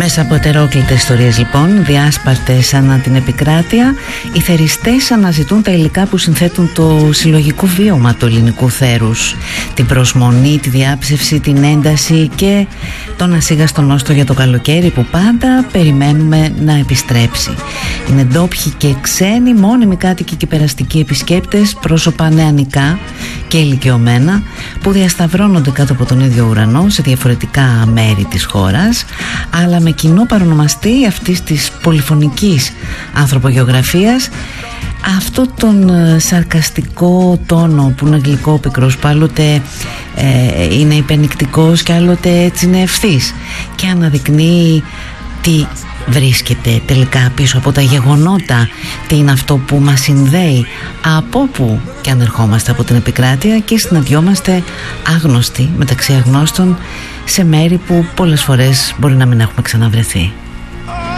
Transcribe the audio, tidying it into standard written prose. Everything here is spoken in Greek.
Μέσα από ετερόκλητες ιστορίες λοιπόν, διάσπαρτες ανά την επικράτεια, οι θεριστές αναζητούν τα υλικά που συνθέτουν το συλλογικό βίωμα του ελληνικού θέρους. Την προσμονή, τη διάψευση, την ένταση και τον ασίγαστο νόστο για το καλοκαίρι που πάντα περιμένουμε να επιστρέψει. Είναι ντόπιοι και ξένοι, μόνιμοι κάτοικοι και περαστικοί επισκέπτες, πρόσωπα νεανικά και ηλικιωμένα που διασταυρώνονται κάτω από τον ίδιο ουρανό σε διαφορετικά μέρη της χώρας, αλλά με κοινό παρονομαστή αυτής της πολυφωνικής ανθρωπογεωγραφίας αυτό τον σαρκαστικό τόνο που είναι γλυκόπικρος, που άλλοτε είναι υπενικτικός και άλλοτε έτσι είναι ευθύς και αναδεικνύει τι βρίσκεται τελικά πίσω από τα γεγονότα, τι είναι αυτό που μας συνδέει από που και αν ερχόμαστε από την επικράτεια και συναντιόμαστε άγνωστοι μεταξύ αγνώστων σε μέρη που πολλές φορές μπορεί να μην έχουμε ξαναβρεθεί.